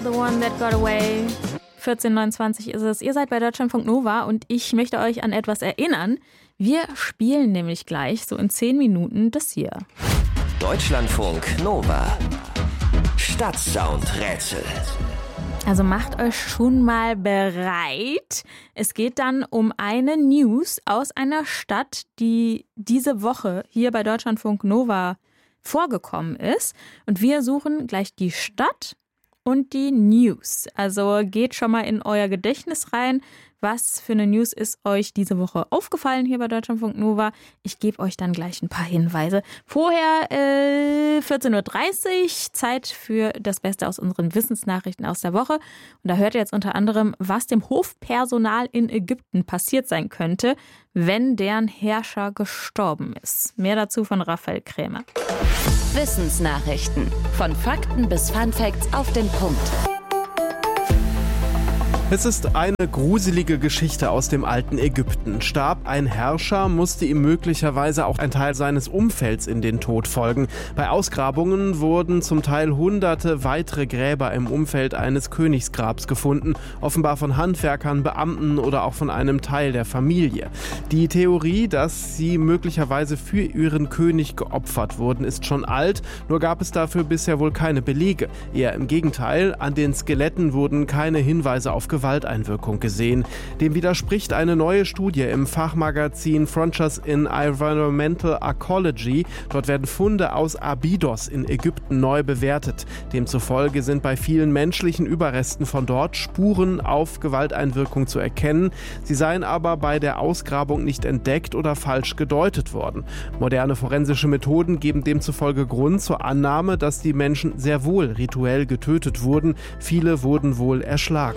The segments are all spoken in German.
The One That Got Away. 14:29 ist es. Ihr seid bei Deutschlandfunk Nova und ich möchte euch an etwas erinnern. Wir spielen nämlich gleich, so in 10 Minuten, das hier. Deutschlandfunk Nova. Stadtsound-Rätsel. Also macht euch schon mal bereit. Es geht dann um eine News aus einer Stadt, die diese Woche hier bei Deutschlandfunk Nova vorgekommen ist. Und wir suchen gleich die Stadt und die News. Also geht schon mal in euer Gedächtnis rein. Was für eine News ist euch diese Woche aufgefallen hier bei Deutschlandfunk Nova? Ich gebe euch dann gleich ein paar Hinweise. Vorher 14:30 Uhr, Zeit für das Beste aus unseren Wissensnachrichten aus der Woche. Und da hört ihr jetzt unter anderem, was dem Hofpersonal in Ägypten passiert sein könnte, wenn deren Herrscher gestorben ist. Mehr dazu von Raphael Krämer. Wissensnachrichten. Von Fakten bis Funfacts auf den Punkt. Es ist eine gruselige Geschichte aus dem alten Ägypten. Starb ein Herrscher, musste ihm möglicherweise auch ein Teil seines Umfelds in den Tod folgen. Bei Ausgrabungen wurden zum Teil hunderte weitere Gräber im Umfeld eines Königsgrabs gefunden, offenbar von Handwerkern, Beamten oder auch von einem Teil der Familie. Die Theorie, dass sie möglicherweise für ihren König geopfert wurden, ist schon alt, nur gab es dafür bisher wohl keine Belege. Eher im Gegenteil, an den Skeletten wurden keine Hinweise auf Gewalteinwirkung gesehen. Dem widerspricht eine neue Studie im Fachmagazin Frontiers in Environmental Archaeology. Dort werden Funde aus Abydos in Ägypten neu bewertet. Demzufolge sind bei vielen menschlichen Überresten von dort Spuren auf Gewalteinwirkung zu erkennen. Sie seien aber bei der Ausgrabung nicht entdeckt oder falsch gedeutet worden. Moderne forensische Methoden geben demzufolge Grund zur Annahme, dass die Menschen sehr wohl rituell getötet wurden. Viele wurden wohl erschlagen.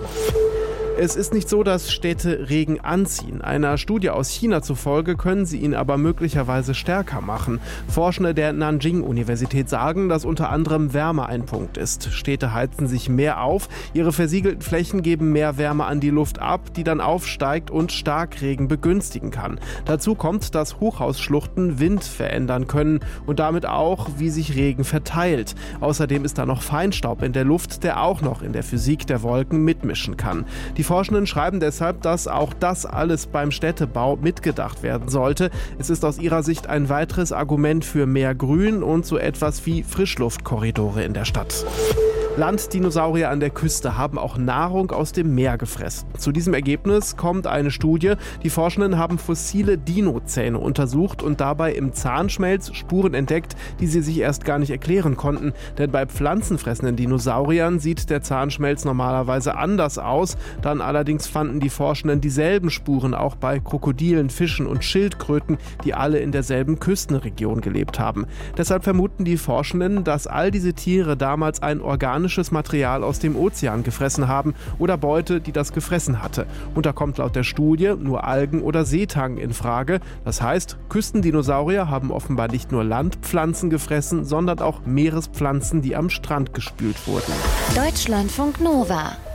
Es ist nicht so, dass Städte Regen anziehen. Einer Studie aus China zufolge können sie ihn aber möglicherweise stärker machen. Forschende der Nanjing-Universität sagen, dass unter anderem Wärme ein Punkt ist. Städte heizen sich mehr auf, ihre versiegelten Flächen geben mehr Wärme an die Luft ab, die dann aufsteigt und Starkregen begünstigen kann. Dazu kommt, dass Hochhausschluchten Wind verändern können und damit auch, wie sich Regen verteilt. Außerdem ist da noch Feinstaub in der Luft, der auch noch in der Physik der Wolken mitmischen kann. Die Forschenden schreiben deshalb, dass auch das alles beim Städtebau mitgedacht werden sollte. Es ist aus ihrer Sicht ein weiteres Argument für mehr Grün und so etwas wie Frischluftkorridore in der Stadt. Landdinosaurier an der Küste haben auch Nahrung aus dem Meer gefressen. Zu diesem Ergebnis kommt eine Studie. Die Forschenden haben fossile Dinozähne untersucht und dabei im Zahnschmelz Spuren entdeckt, die sie sich erst gar nicht erklären konnten. Denn bei pflanzenfressenden Dinosauriern sieht der Zahnschmelz normalerweise anders aus. Dann allerdings fanden die Forschenden dieselben Spuren auch bei Krokodilen, Fischen und Schildkröten, die alle in derselben Küstenregion gelebt haben. Deshalb vermuten die Forschenden, dass all diese Tiere damals ein organisches Material aus dem Ozean gefressen haben oder Beute, die das gefressen hatte. Und da kommt laut der Studie nur Algen oder Seetang in Frage. Das heißt, Küstendinosaurier haben offenbar nicht nur Landpflanzen gefressen, sondern auch Meerespflanzen, die am Strand gespült wurden. Deutschlandfunk Nova.